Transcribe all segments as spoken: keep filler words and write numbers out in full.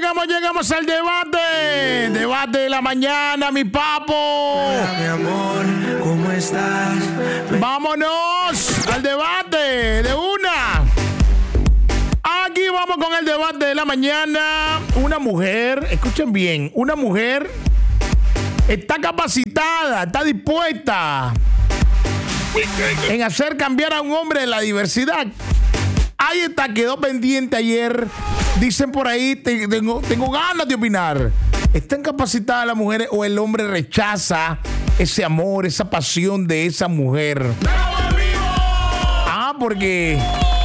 llegamos, llegamos al debate. Debate de la mañana, mi papo. Hola, mi amor, ¿cómo estás? Vámonos al debate de una. Aquí vamos con el debate de la mañana. Una mujer, escuchen bien, una mujer está capacitada, está dispuesta en hacer cambiar a un hombre de la diversidad. Ahí está, quedó pendiente ayer. Dicen por ahí, te, tengo, tengo ganas de opinar. ¿Están capacitadas las mujeres o el hombre rechaza ese amor, esa pasión de esa mujer? Ah, porque...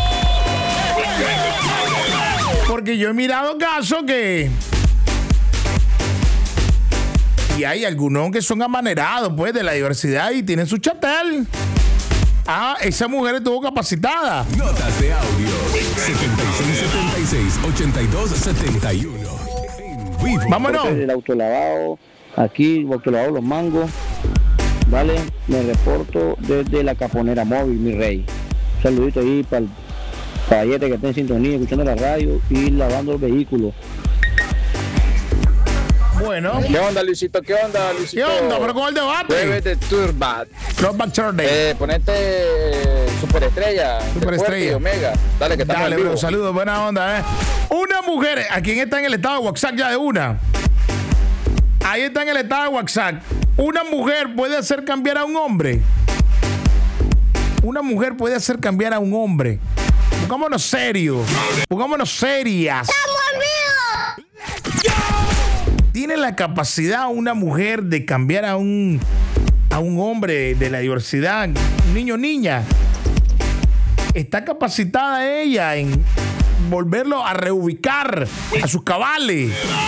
Porque yo he mirado casos que... Y hay algunos que son amanerados, pues, de la diversidad y tienen su chatel. Ah, esa mujer estuvo capacitada. Notas de audio setenta y seis setenta y seis ochenta y dos setenta y uno. En vivo. Vámonos. El autolavado, aquí, el autolavado Los Mangos. Vale, me reporto desde la Caponera Móvil, mi rey. Un saludito ahí para el caballete que está en sintonía, escuchando la radio y lavando el vehículo. Bueno. ¿Qué onda, Luisito? ¿Qué onda, Luisito? ¿Qué onda? Pero con el debate. Jueves de Turbat. Throwback Thursday. Eh, ponete Superestrella. Superestrella. Y Omega. Dale, que estamos Dale, en vivo. bro, saludos, buena onda, eh. Una mujer, ¿a quién está en el estado de WhatsApp ya de una? Ahí está en el estado de WhatsApp. Una mujer puede hacer cambiar a un hombre. Una mujer puede hacer cambiar a un hombre. Pongámonos serios. Pongámonos serias. ¿Tiene la capacidad una mujer de cambiar a un, a un hombre de la diversidad? Un niño o niña. ¿Está capacitada ella en volverlo a reubicar a sus cabales?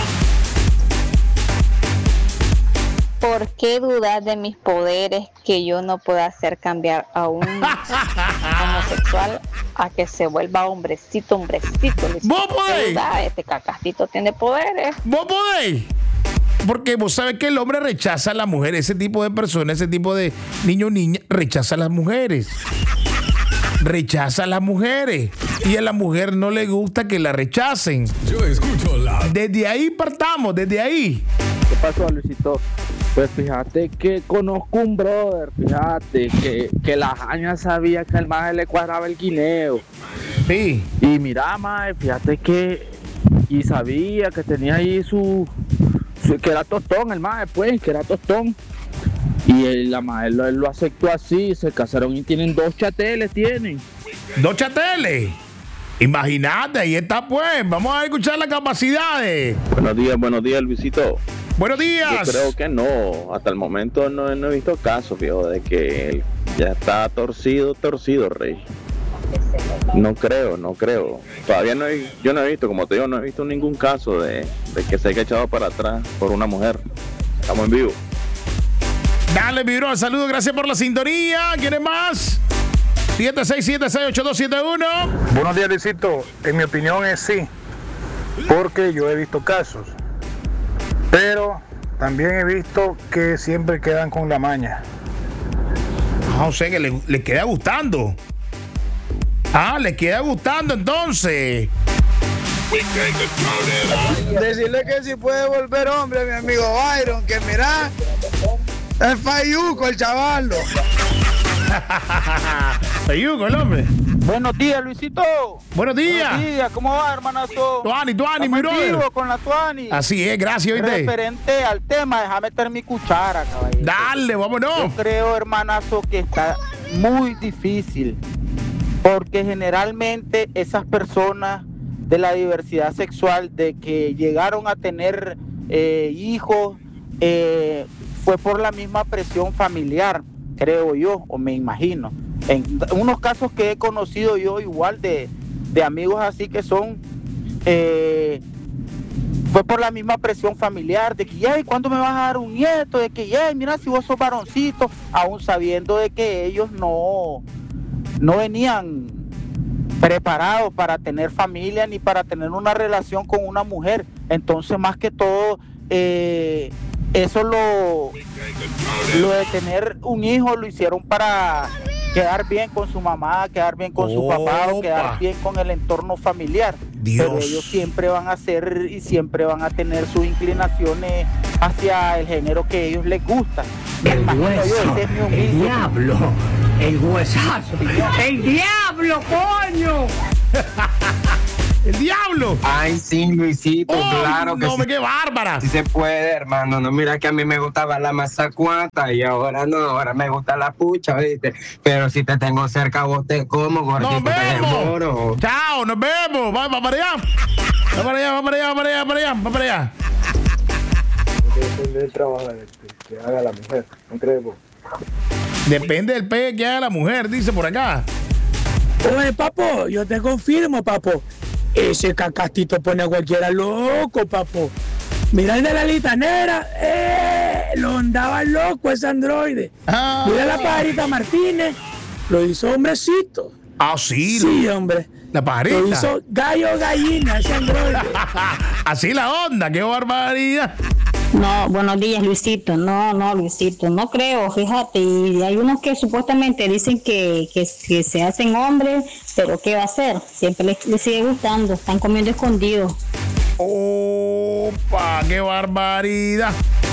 ¿Por qué dudar de mis poderes que yo no pueda hacer cambiar a un homosexual a que se vuelva hombrecito, hombrecito? ¿Vos podéis? Duda, este cacastito tiene poderes. ¿Vos podéis? Porque vos sabés que el hombre rechaza a la mujer. Ese tipo de personas, ese tipo de niño o niña, rechaza a las mujeres. Rechaza a las mujeres. Y a la mujer no le gusta que la rechacen. Yo escucho la... Desde ahí partamos, desde ahí. ¿Qué pasó, Luisito? Pues fíjate que conozco un brother, fíjate, que, que la jaña sabía que al maje le cuadraba el guineo. Sí. Y mira, maje, fíjate que... Y sabía que tenía ahí su... su que era tostón, el maje, pues, que era tostón. Y el, la maje lo, él lo aceptó así, se casaron y tienen dos chateles, tienen. Dos chateles. Imagínate, ahí está pues. Vamos a escuchar las capacidades. Buenos días, buenos días, Luisito. Buenos días. Yo creo que no, hasta el momento no, no he visto casos, viejo, de que él ya está torcido, torcido, rey. No creo, no creo. Todavía no he, yo no he visto, como te digo, no he visto ningún caso de, de que se haya echado para atrás por una mujer. Estamos en vivo. Dale, mi bro, saludos, gracias por la sintonía. ¿Quién más? siete seis siete seis ocho dos siete uno. Buenos días, Luisito. En mi opinión es sí, porque yo he visto casos, pero también he visto que siempre quedan con la maña. Ah, o sea que le, le queda gustando. Ah, le queda gustando entonces. Decirle que si puede volver hombre, mi amigo Byron, que mira, es fayuco el chavalo. Fayuco el hombre. Buenos días, Luisito. Buenos días. Buenos días, ¿cómo va, hermanazo? Tuani, Tuani, mi brother. Vivo con la Tuani. Así es, gracias, ¿oíste? Referente al tema, déjame meter mi cuchara, caballero. Dale, vámonos. Yo creo, hermanazo, que está muy difícil, porque generalmente esas personas de la diversidad sexual, de que llegaron a tener eh, hijos, eh, fue por la misma presión familiar, creo yo, o me imagino. En unos casos que he conocido yo igual de, de amigos así que son, eh, fue por la misma presión familiar, de que, ya, ¿cuándo me vas a dar un nieto? De que, ya, mira, si vos sos varoncito, aún sabiendo de que ellos no, no venían preparados para tener familia ni para tener una relación con una mujer. Entonces, más que todo, eh, eso lo, lo de tener un hijo lo hicieron para quedar bien con su mamá, quedar bien con su papá o quedar bien con el entorno familiar. Dios. Pero ellos siempre van a ser y siempre van a tener sus inclinaciones hacia el género que a ellos les gusta. El Imagino yo, hueso, ese es mi el humilde- diablo, el huesazo, el diablo, coño. ¡El diablo! Ay, sí, Luisito, ¡Oh, claro que no, sí. qué bárbara! Sí se puede, hermano. No, mira que a mí me gustaba la mazacuata y ahora no, ahora me gusta la pucha, ¿viste? Pero si te tengo cerca, vos te como, gordito. ¡Nos te vemos! devoro. ¡Chao! ¡Nos vemos! ¡Va, va para allá! ¡Va para allá, va para allá, va para allá, va para allá! ¡Va para allá! Depende del trabajo que haga la mujer, ¿no crees vos? Depende del pegue que haga la mujer, dice por acá. Oye, papo, yo te confirmo, papo. Ese cacastito pone a cualquiera loco, papo. Mira el de la litanera, eh, lo andaba loco ese androide. Ah. Mira la pajarita Martínez, lo hizo hombrecito. Ah, sí. Sí, hombre. La pajarita. Lo hizo gallo gallina ese androide. Así la onda, qué barbaridad. No, buenos días, Luisito. No, no, Luisito, no creo, fíjate. Y hay unos que supuestamente dicen que, que, que se hacen hombres, pero ¿qué va a hacer? Siempre les, les sigue gustando, están comiendo escondidos. ¡Opa! ¡Qué barbaridad!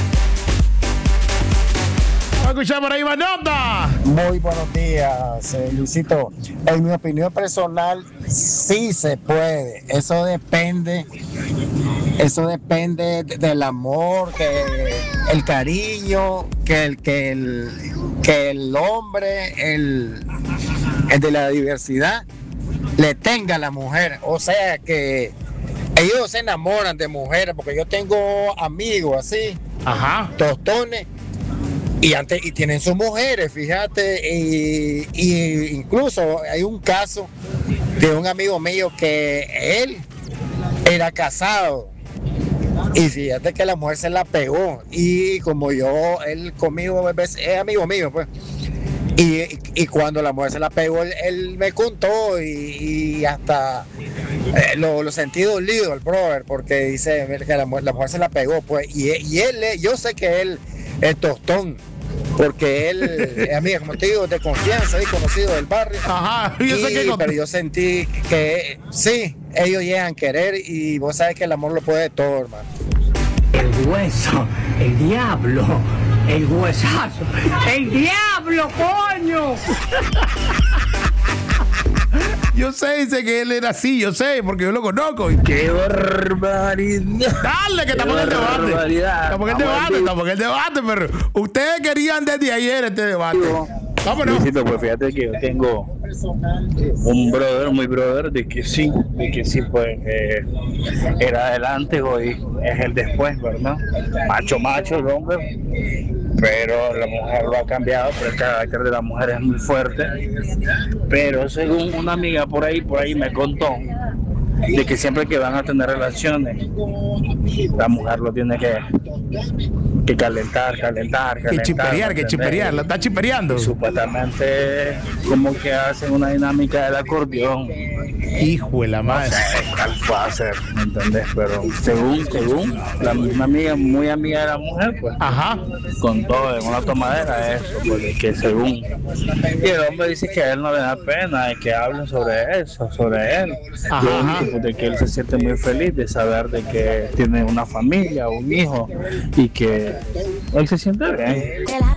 Vamos a escuchar por ahí, Manota. Muy buenos días, eh, Luisito. En mi opinión personal, sí se puede. Eso depende, eso depende de- del amor, que el cariño, que el que el que el hombre, el, el de la diversidad, le tenga a la mujer. O sea que ellos se enamoran de mujeres, porque yo tengo amigos así, Ajá. tostones. Y antes y tienen sus mujeres, fíjate, y, y incluso hay un caso de un amigo mío que él era casado y fíjate que la mujer se la pegó y como yo, él conmigo es, es amigo mío, pues. Y, y cuando la mujer se la pegó, él, él me contó y, y hasta eh, lo, lo sentí dolido el brother, porque dice que la mujer, la mujer se la pegó, pues, y, y él, yo sé que él es tostón, porque él es amigo, como te digo, de confianza y conocido del barrio. Ajá, yo sé Y- que con- pero yo sentí que sí, ellos llegan a querer y vos sabes que el amor lo puede todo, hermano. El hueso, el diablo, el huesazo, el diablo, coño. Yo sé, dice que él era así, yo sé, porque yo lo conozco. ¡Qué barbaridad! Dale, que estamos en el debate. barbaridad. Estamos en el Vamos debate, al estamos en el debate, pero ustedes querían desde ayer este debate. Vámonos. Luisito, pues fíjate que yo tengo un brother, muy brother, de que sí, de que sí, pues eh, era adelante, hoy es el después, ¿verdad? Macho, macho el hombre, pero la mujer lo ha cambiado, pero el carácter de la mujer es muy fuerte. Pero según una amiga por ahí, por ahí me contó, de que siempre que van a tener relaciones, la mujer lo tiene que, que calentar, calentar, Que calentar. chiperear, que ¿me chiperear, entendés? la está chipereando. Y supuestamente como que hacen una dinámica del acordeón. Hijo de la madre. No sé cuál puede ser, ¿me entendés? Pero según, según la misma amiga, muy amiga de la mujer, pues, Ajá, con todo en una tomadera eso, porque que según, y el hombre dice que a él no le da pena de que hablen sobre eso, sobre él. Ajá, Lo ajá. único, de que él se siente muy feliz de saber de que tiene una familia, un hijo, y que él se siente bien.